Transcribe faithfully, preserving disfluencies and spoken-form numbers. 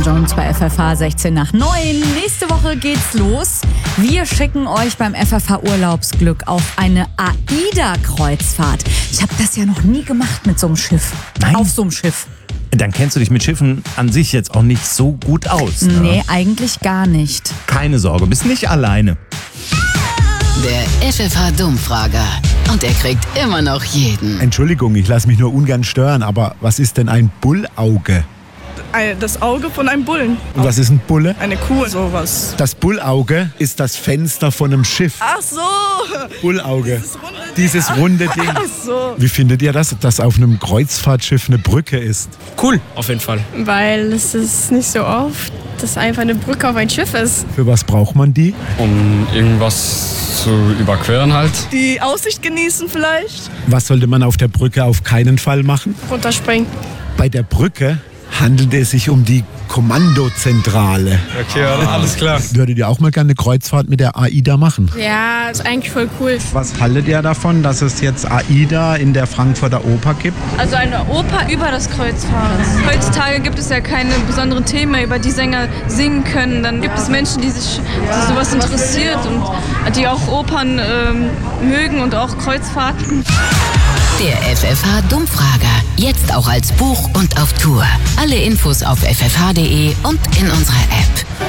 Jones bei F F H sechzehn nach neun. Nächste Woche geht's los. Wir schicken euch beim F F H Urlaubsglück auf eine AIDA-Kreuzfahrt. Ich habe das ja noch nie gemacht mit so einem Schiff. Nein. Auf so einem Schiff. Dann kennst du dich mit Schiffen an sich jetzt auch nicht so gut aus. Ne? Nee, eigentlich gar nicht. Keine Sorge, bist nicht alleine. Der F F H-Dummfrager. Und er kriegt immer noch jeden. Entschuldigung, ich lasse mich nur ungern stören, aber was ist denn ein Bullauge? Das Auge von einem Bullen. Und was ist ein Bulle? Eine Kuh, sowas. Das Bullauge ist das Fenster von einem Schiff. Ach so. Bullauge. Dieses runde Ding. Dieses runde Ding. Ach so. Wie findet ihr das, dass auf einem Kreuzfahrtschiff eine Brücke ist? Cool, auf jeden Fall. Weil es ist nicht so oft, dass einfach eine Brücke auf ein Schiff ist. Für was braucht man die? Um irgendwas zu überqueren halt. Die Aussicht genießen vielleicht. Was sollte man auf der Brücke auf keinen Fall machen? Runterspringen. Bei der Brücke handelt es sich um die Kommandozentrale. Okay, alles klar. Würdet ihr auch mal gerne eine Kreuzfahrt mit der AIDA machen? Ja, ist eigentlich voll cool. Was haltet ihr davon, dass es jetzt AIDA in der Frankfurter Oper gibt? Also eine Oper über das Kreuzfahren. Heutzutage gibt es ja keine besonderen Themen, über die Sänger singen können. Dann gibt es Menschen, die sich für sowas interessiert und die auch Opern ähm, mögen und auch Kreuzfahrten. Der F F H-Dummfrager. Jetzt auch als Buch und auf Tour. Alle Infos auf f f h punkt d e und in unserer App.